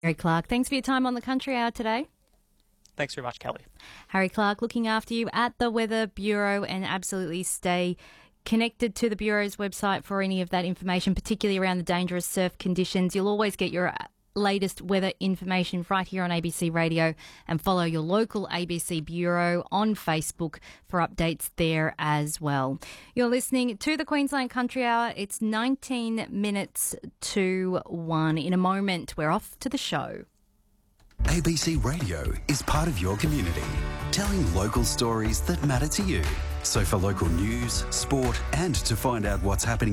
Harry Clark, thanks for your time on the Country Hour today. Thanks very much, Kelly. Harry Clark looking after you at the Weather Bureau, and absolutely stay connected to the Bureau's website for any of that information, particularly around the dangerous surf conditions. You'll always get your latest weather information right here on ABC Radio, and follow your local ABC Bureau on Facebook for updates there as well. You're listening to the Queensland Country Hour. It's 19 minutes to 1. In a moment, we're off to the show. ABC Radio is part of your community, telling local stories that matter to you. So for local news, sport, and to find out what's happening